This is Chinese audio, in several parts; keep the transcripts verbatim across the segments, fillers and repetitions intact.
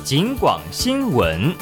警广新闻。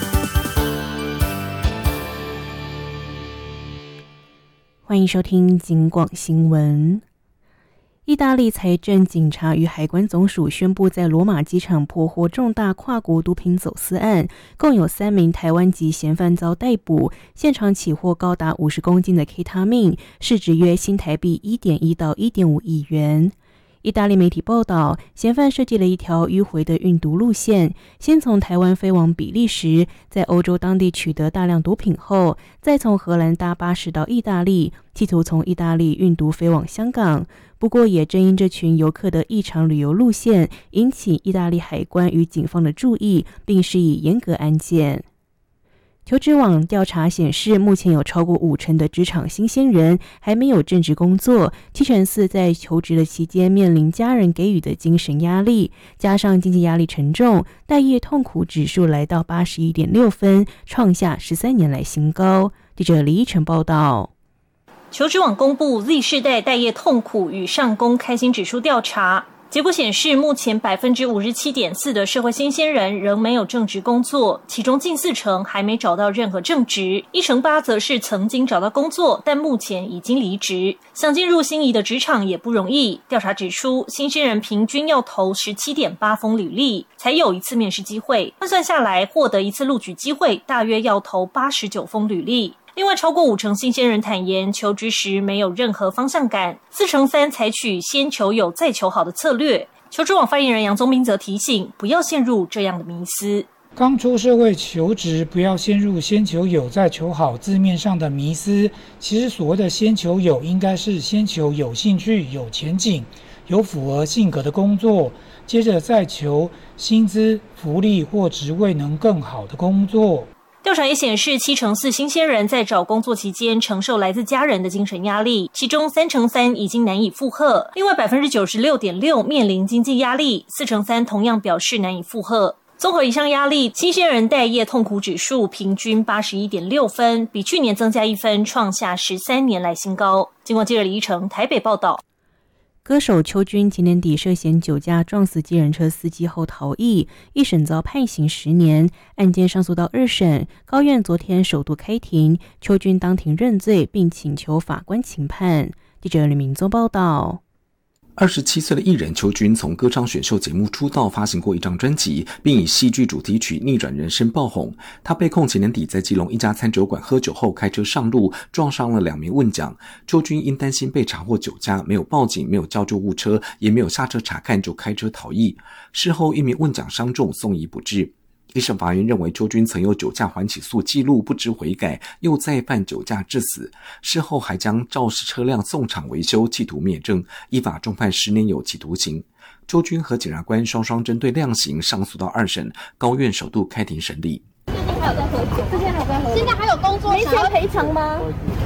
欢迎收听警广新闻。意大利财政警察与海关总署宣布，在罗马机场破获重大跨国毒品走私案，共有三名台湾籍嫌犯遭逮捕，现场起获高达五十公斤的 K 他命，市值约新台币 一点一到一点五亿元。意大利媒体报道，嫌犯设计了一条迂回的运毒路线，先从台湾飞往比利时，在欧洲当地取得大量毒品后，再从荷兰搭巴士到意大利，企图从意大利运毒飞往香港。不过也正因这群游客的异常旅游路线，引起意大利海关与警方的注意，并施以严格安检。求职网调查显示，目前有超过五成的职场新鲜人还没有正职工作，七成四在求职的期间面临家人给予的精神压力，加上经济压力沉重，待业痛苦指数来到 八十一点六分，创下十三年来新高。记者李依晨报道。 求职网公布 Z 世代待业痛苦与上工开心指数调查，结果显示，目前 百分之五十七点四 的社会新鲜人仍没有正职工作，其中近四成还没找到任何正职，一成八则是曾经找到工作，但目前已经离职。想进入心仪的职场也不容易。调查指出，新鲜人平均要投 十七点八 封履历，才有一次面试机会，换算下来，获得一次录取机会大约要投八十九封履历。另外，超过五成新鲜人坦言，求职时没有任何方向感，四成三采取先求有再求好的策略。求职网发言人杨宗斌则提醒，不要陷入这样的迷思。 刚出社会求职，不要陷入先求有再求好字面上的迷思。其实所谓的先求有，应该是先求有兴趣、有前景、有符合性格的工作，接着再求薪资、福利或职位能更好的工作。 调查也显示，七成四新鲜人在找工作期间承受来自家人的精神压力，其中三成三已经难以负荷。另外 百分之九十六点六 面临经济压力，四成三同样表示难以负荷。综合以上压力，新鲜人待业痛苦指数平均 八十一点六 分，比去年增加一分，创下十三年来新高。经过记者李依晨台北报道。 歌手邱军前年底涉嫌酒驾撞死计程车司机后逃逸，一审遭判刑十年，案件上诉到二审，高院昨天首度开庭，邱军当庭认罪，并请求法官轻判。记者吕明宗报道。 二十七岁的艺人邱军从歌唱选秀节目出道，发行过一张专辑，并以戏剧主题曲《逆转人生》爆红。他被控前年底在基隆一家餐酒馆喝酒后开车上路，撞伤了两名问讲。邱军因担心被查获酒驾，没有报警，没有叫救护车，也没有下车查看，就开车逃逸。事后一名问讲伤重，送医不治。一审法院认为邱军曾有酒驾缓起诉记录，不知悔改，又再犯酒驾致死，事后还将肇事车辆送厂维修，企图灭证，依法重判十年有期徒刑。邱军和检察官双双针对量刑上诉到二审，高院首度开庭审理。 最近还有在喝酒？之前还有在喝酒？现在还有工作？没钱赔偿吗？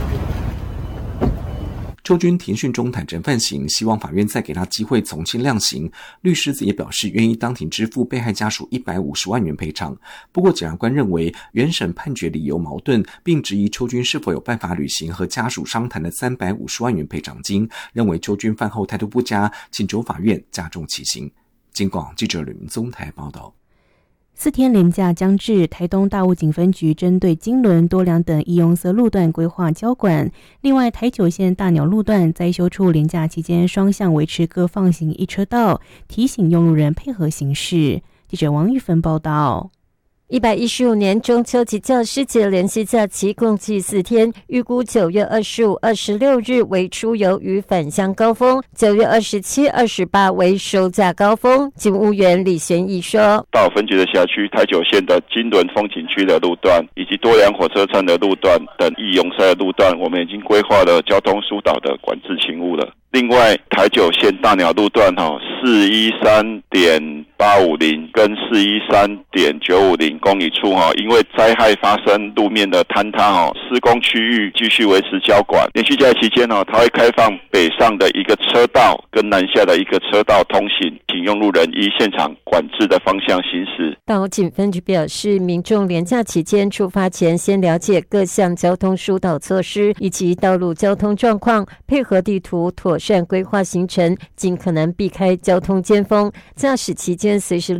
邱军庭讯中坦诚犯行，希望法院再给他机会从轻量刑。律师也表示愿意当庭支付被害家属一百五十万元赔偿。不过检察官认为原审判决理由矛盾，并质疑邱军是否有办法履行和家属商谈的三百五十万元赔偿金，认为邱军饭后态度不佳，请求法院加重其刑。警广记者吕明宗台报道。 四天连假将至，台东大武警分局针对金轮、多良等易拥塞路段规划交管。另外，台九线大鸟路段在修处连假期间双向维持各放行一车道，提醒用路人配合行驶。记者王玉芬报道。 一百一十五年中秋及教师节连续假期共计四天，预估九月二十五、二十六日为出游与返乡高峰，九月二十七、二十八为收假高峰。警务员李玄义说， 大武分局的辖区台九线的金轮风景区的路段以及多良火车站的路段等易拥塞的路段，我们已经规划了交通疏导的管制勤务了。另外，台九线大鸟路段哈四一三点八五零跟四一三点九五零公里处哈，因为灾害发生路面的坍塌哈，施工区域继续维持交管。连续假期间哈，它会开放北上的一个车道跟南下的一个车道通行，请用路人依现场管制的方向行驶。 大武警分局表示，民众连假期间出发前，先了解各项交通疏导措施以及道路交通状况，配合地图妥善规划行程，尽可能避开交通尖峰。驾驶期间随时